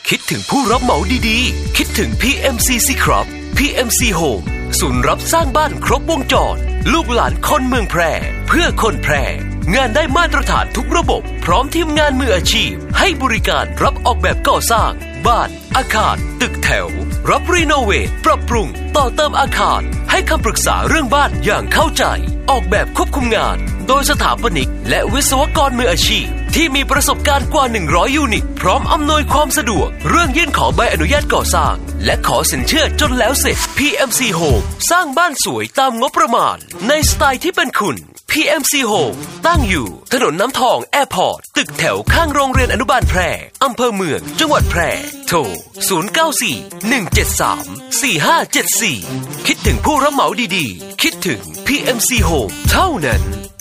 คิดถึงผู้รับเหมาดีๆคิดถึง PMCC ครับ PMC Home ศูนย์รับสร้างบ้านครบวงจรลูกหลานคนเมืองแพร่เพื่อคนแพร่งานได้มาตรฐานทุกระบบพร้อมทีมงานมืออาชีพให้บริการรับออกแบบก่อสร้างบ้านอาคารตึกแถวรับรีโนเวทปรับปรุงต่อเติมอาคารให้คำปรึกษาเรื่องบ้านอย่างเข้าใจออกแบบควบคุมงานโดยสถาปนิกและวิศวกรมืออาชีพที่มีประสบการณ์กว่า100ยูนิตพร้อมอำนวยความสะดวกเรื่องยื่นขอใบอนุญาตก่อสร้างและขอสินเชื่อจนแล้วเสร็จ PMC Home สร้างบ้านสวยตามงบประมาณในสไตล์ที่เป็นคุณ PMC Home ตั้งอยู่ถนนน้ำทองแอร์พอร์ตตึกแถวข้างโรงเรียนอนุบาลแพร่อำเภอเมืองจังหวัดแพร่โทร 0941734574 คิดถึงผู้รับเหมาดีๆคิดถึง PMC Home เท่านั้น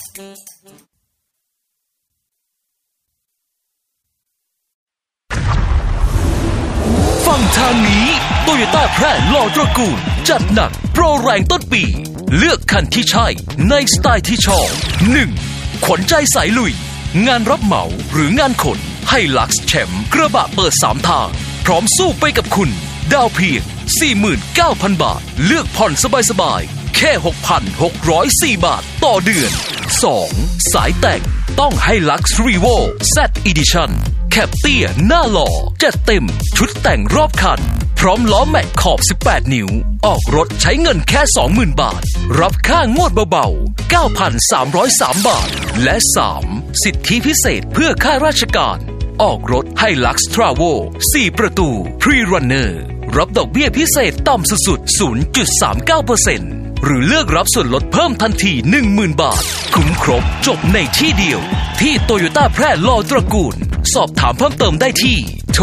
ฟังทางนี้โตโยต้าแพร่หล่อตระกูลจัดหนักโปรแรงต้นปีเลือกคันที่ใช่ในสไตล์ที่ชอบ 1. ขนใจสายลุยงานรับเหมาหรืองานขนให้ลักซ์แชมป์กระบะเปิด3ทางพร้อมสู้ไปกับคุณดาวเพียง 49,000 บาทเลือกผ่อนสบายๆแค่ 6,604 บาทต่อเดือน 2. สายแต่งต้องให้ลักซ์รีโว Z Editionแคปเตี้ยหน้าหล่อจัดเต็มชุดแต่งรอบคันพร้อมล้อแม็กขอบ18นิ้วออกรถใช้เงินแค่ 20,000 บาทรับค่างวดเบาๆ 9,303 บาทและ 3. สิทธิพิเศษเพื่อข้าราชการออกรถให้ลักซ์ทราโว4ประตูพรีรันเนอร์รับดอกเบี้ยพิเศษต่ำสุดๆ 0.39% หรือเลือกรับส่วนลดเพิ่มทันที 10,000 บาทคุ้มครบจบในที่เดียวที่โตโยต้าแพร่หล่อตระกูลสอบถามเพิ่มเติมได้ที่โทร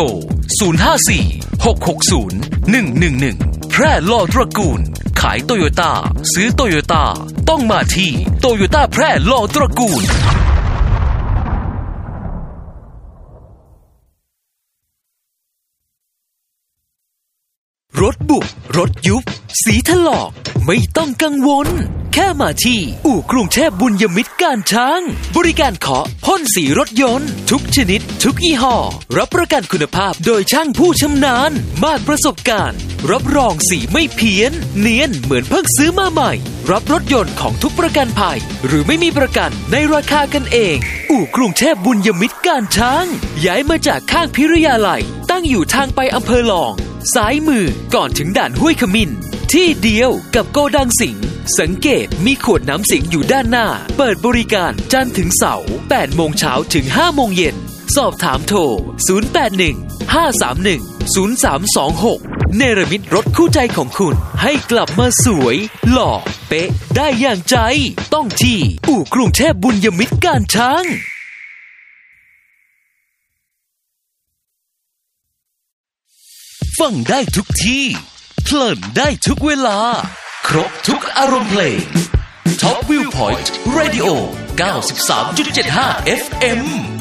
054-660-111 แพร่หล่อตระกูลขายโตโยต้าซื้อโตโยต้าต้องมาที่โตโยต้าแพร่หล่อตระกูลรถบุบรถยุบสีถลอกไม่ต้องกังวลแค่มาที่อู่กรุงเทพบุญยมิตรการช้างบริการเคาะพ่นสีรถยนต์ทุกชนิดทุกยี่ห้อรับประกันคุณภาพโดยช่างผู้ชำนาญมากประสบการณ์รับรองสีไม่เพี้ยนเนียนเหมือนเพิ่งซื้อมาใหม่รับรถยนต์ของทุกประกันภัยหรือไม่มีประกันในราคากันเองอู่กรุงเทพบุญยมิตรการช้างย้ายมาจากข้างพิริยาลัยตั้งอยู่ทางไปอำเภอหลองซ้ายมือก่อนถึงด่านห้วยขมิ้นที่เดียวกับโกดังสิงห์สังเกตมีขวดน้ำสิงห์อยู่ด้านหน้าเปิดบริการจันทร์ถึงเสาร์ 8 โมงเช้าถึง 5 โมงเย็นสอบถามโทร 081-531-0326 เนรมิตรถคู่ใจของคุณให้กลับมาสวยหล่อเป๊ะได้อย่างใจต้องที่อู่กรุงเทพบุญยมิตรการช้างฟังได้ทุกที่เพลินได้ทุกเวลาครบทุกอารมณ์เพลง Top Viewpoint Radio 93.75 FM